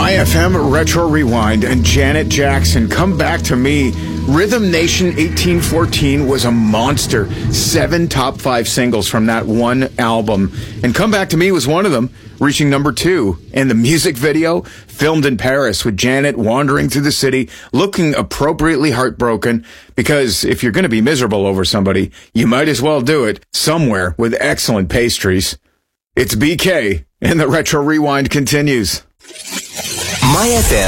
My FM Retro Rewind and Janet Jackson, Come Back to Me. Rhythm Nation 1814 was a monster. 7 top 5 singles from that one album. And Come Back to Me was one of them, reaching number 2. And the music video, filmed in Paris with Janet wandering through the city, looking appropriately heartbroken. Because if you're going to be miserable over somebody, you might as well do it somewhere with excellent pastries. It's BK, and the Retro Rewind continues. My FM